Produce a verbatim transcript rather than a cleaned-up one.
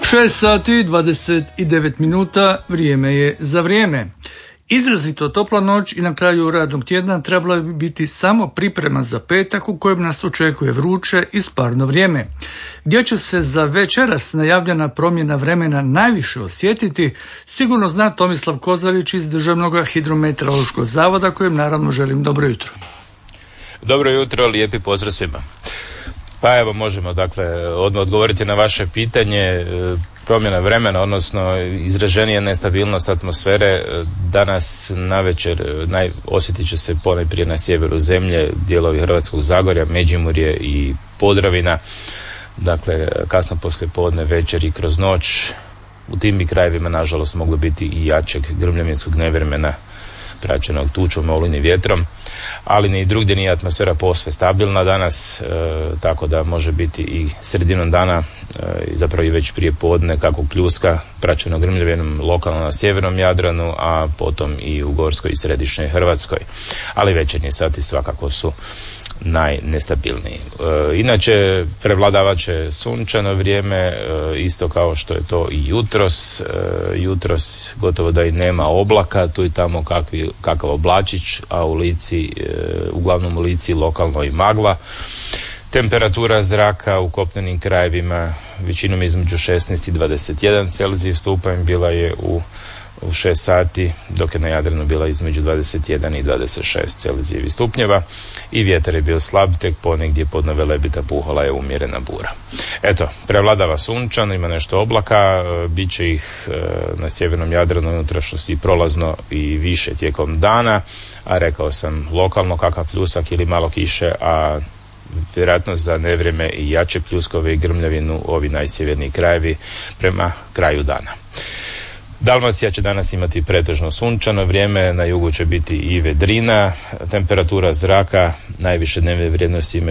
šest sati dvadeset devet minuta, vrijeme je za vrijeme. Izrazito topla noć i na kraju radnog tjedna trebala bi biti samo priprema za petak u kojem nas očekuje vruće i sparno vrijeme. Gdje će se za večeras najavljena promjena vremena najviše osjetiti, sigurno zna Tomislav Kozarić iz Državnog hidrometeorološkog zavoda, kojem naravno želim dobro jutro. Dobro jutro, lijepi pozdrav svima. Pa evo, možemo dakle odmah odgovoriti na vaše pitanje. Promjena vremena, odnosno izraženija nestabilnost atmosfere danas navečer naj, osjetit će se ponajprije na sjeveru zemlje, dijelovi Hrvatskog Zagorja, Međimurje i Podravina. Dakle, kasno poslije podne, večer i kroz noć u tim bi krajevima nažalost moglo biti i jačeg grmljavinskog nevremena praćenog tučom, olujnim vjetrom, ali ni drugdje nije atmosfera posve stabilna danas, e, tako da može biti i sredinom dana e, i zapravo i već prije podne kako pljuska praćeno grmljavinom lokalno na sjevernom Jadranu, a potom i u Gorskoj i središnjoj Hrvatskoj, ali večernji sati svakako su najnestabilniji. E, inače prevladavat će sunčano vrijeme, e, isto kao što je to i jutros. E, jutros gotovo da i nema oblaka, tu i tamo kakvi, kakav oblačić, a u Lici, e, uglavnom u Lici lokalno i magla. Temperatura zraka u kopnenim krajevima većinom između šesnaest i dvadeset jedan Celzij stupanj bila je u u šest sati, dok je na Jadranu bila između dvadeset jedan i dvadeset šest Celzijevih stupnjeva i vjetar je bio slab, tek ponegdje podno Velebita puhala je umjerena bura. Eto, prevladava sunčano, ima nešto oblaka, bit će ih na sjevernom Jadranu unutrašnjosti prolazno i više tijekom dana, a rekao sam lokalno kakav pljusak ili malo kiše, a vjerojatnost za nevrijeme i jače pljuskove i grmljavinu ovi najsjeverniji krajevi prema kraju dana. Dalmacija će danas imati pretežno sunčano vrijeme, na jugu će biti i vedrina, temperatura zraka najviše dnevne vrijednosti